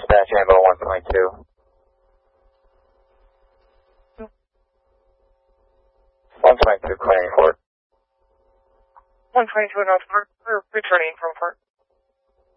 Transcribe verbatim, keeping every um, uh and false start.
Dispatch Ambo one twenty-two. one twenty-two clearing Fort. one twenty-two North Fort, we're returning from Fort.